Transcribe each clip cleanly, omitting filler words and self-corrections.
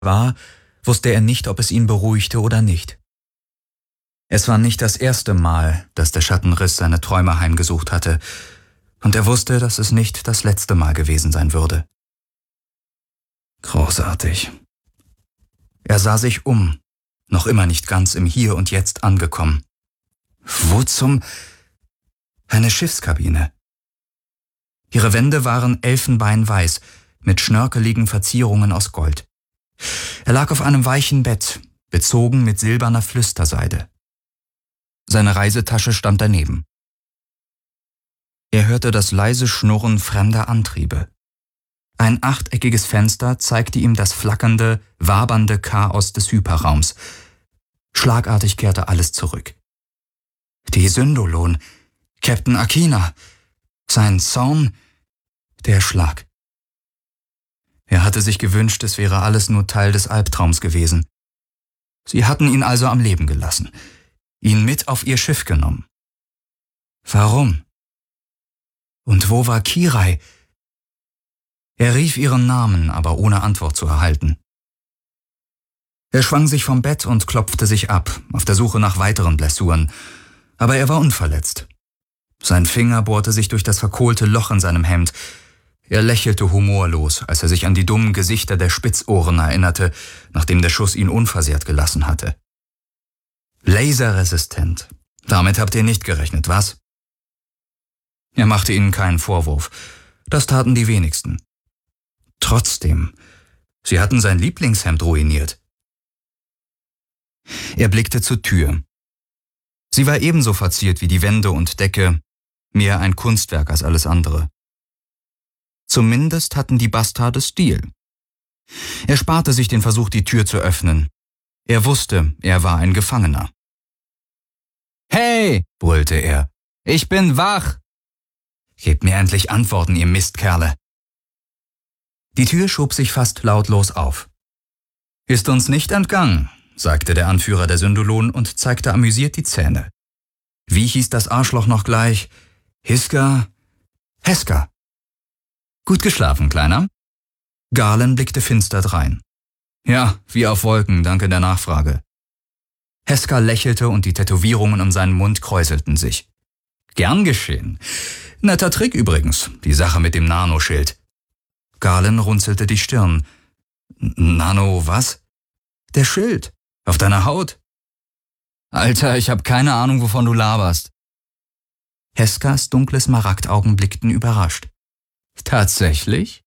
war, wusste er nicht, ob es ihn beruhigte oder nicht. Es war nicht das erste Mal, dass der Schattenriss seine Träume heimgesucht hatte, und er wusste, dass es nicht das letzte Mal gewesen sein würde. Großartig. Er sah sich um, noch immer nicht ganz im Hier und Jetzt angekommen. Wo zum... Eine Schiffskabine. Ihre Wände waren elfenbeinweiß, mit schnörkeligen Verzierungen aus Gold. Er lag auf einem weichen Bett, bezogen mit silberner Flüsterseide. Seine Reisetasche stand daneben. Er hörte das leise Schnurren fremder Antriebe. Ein achteckiges Fenster zeigte ihm das flackernde, wabernde Chaos des Hyperraums. Schlagartig kehrte alles zurück. Die Syndolon, Captain Akina, sein Zorn, der Schlag. Er hatte sich gewünscht, es wäre alles nur Teil des Albtraums gewesen. Sie hatten ihn also am Leben gelassen, ihn mit auf ihr Schiff genommen. Warum? Und wo war Kirai? Er rief ihren Namen, aber ohne Antwort zu erhalten. Er schwang sich vom Bett und klopfte sich ab, auf der Suche nach weiteren Blessuren, aber er war unverletzt. Sein Finger bohrte sich durch das verkohlte Loch in seinem Hemd. Er lächelte humorlos, als er sich an die dummen Gesichter der Spitzohren erinnerte, nachdem der Schuss ihn unversehrt gelassen hatte. Laserresistent. Damit habt ihr nicht gerechnet, was? Er machte ihnen keinen Vorwurf. Das taten die wenigsten. Trotzdem, sie hatten sein Lieblingshemd ruiniert. Er blickte zur Tür. Sie war ebenso verziert wie die Wände und Decke, mehr ein Kunstwerk als alles andere. Zumindest hatten die Bastarde Stil. Er sparte sich den Versuch, die Tür zu öffnen. Er wusste, er war ein Gefangener. »Hey«, brüllte er, »ich bin wach!« »Gebt mir endlich Antworten, ihr Mistkerle!« Die Tür schob sich fast lautlos auf. »Ist uns nicht entgangen«, sagte der Anführer der Syndolon und zeigte amüsiert die Zähne. Wie hieß das Arschloch noch gleich? Heska? Gut geschlafen, Kleiner? Galen blickte finster drein. Ja, wie auf Wolken, danke der Nachfrage. Heska lächelte und die Tätowierungen um seinen Mund kräuselten sich. Gern geschehen. Netter Trick übrigens, die Sache mit dem Nanoschild. Galen runzelte die Stirn. Nano was? Der Schild. Auf deiner Haut. Alter, ich hab keine Ahnung, wovon du laberst. Heskas dunkle Smaragdaugen blickten überrascht. Tatsächlich?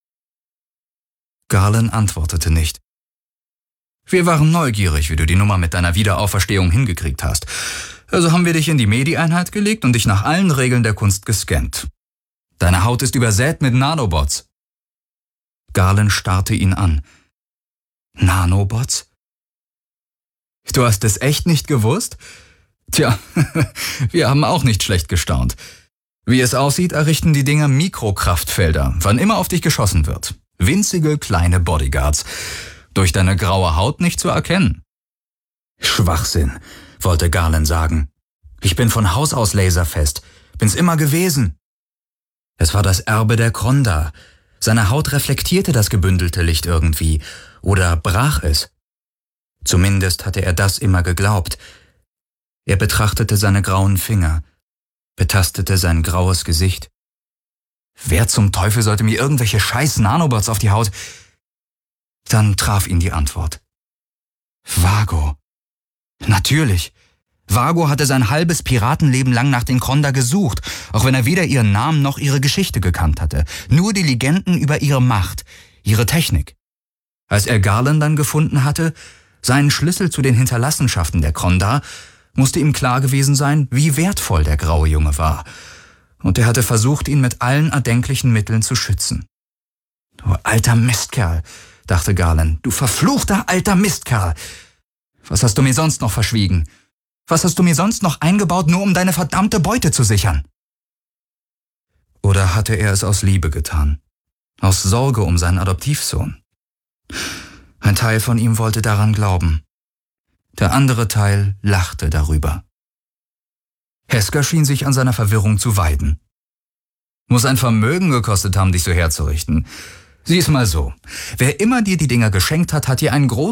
Galen antwortete nicht. Wir waren neugierig, wie du die Nummer mit deiner Wiederauferstehung hingekriegt hast. Also haben wir dich in die Medi-Einheit gelegt und dich nach allen Regeln der Kunst gescannt. Deine Haut ist übersät mit Nanobots. Galen starrte ihn an. Nanobots? Du hast es echt nicht gewusst? Tja, wir haben auch nicht schlecht gestaunt. Wie es aussieht, errichten die Dinger Mikrokraftfelder, wann immer auf dich geschossen wird. Winzige kleine Bodyguards. Durch deine graue Haut nicht zu erkennen. Schwachsinn, wollte Galen sagen. Ich bin von Haus aus laserfest. Bin's immer gewesen. Es war das Erbe der Kronda. Seine Haut reflektierte das gebündelte Licht irgendwie. Oder brach es. Zumindest hatte er das immer geglaubt. Er betrachtete seine grauen Finger, betastete sein graues Gesicht. Wer zum Teufel sollte mir irgendwelche scheiß Nanobots auf die Haut? Dann traf ihn die Antwort. Vago. Natürlich. Vago hatte sein halbes Piratenleben lang nach den Kronda gesucht, auch wenn er weder ihren Namen noch ihre Geschichte gekannt hatte. Nur die Legenden über ihre Macht, ihre Technik. Als er Galen dann gefunden hatte, seinen Schlüssel zu den Hinterlassenschaften der Kronda, musste ihm klar gewesen sein, wie wertvoll der graue Junge war. Und er hatte versucht, ihn mit allen erdenklichen Mitteln zu schützen. Du alter Mistkerl, dachte Galen, du verfluchter alter Mistkerl. Was hast du mir sonst noch verschwiegen? Was hast du mir sonst noch eingebaut, nur um deine verdammte Beute zu sichern? Oder hatte er es aus Liebe getan? Aus Sorge um seinen Adoptivsohn? Ein Teil von ihm wollte daran glauben. Der andere Teil lachte darüber. Heska schien sich an seiner Verwirrung zu weiden. Muss ein Vermögen gekostet haben, dich so herzurichten. Sieh's mal so. Wer immer dir die Dinger geschenkt hat, hat dir einen großen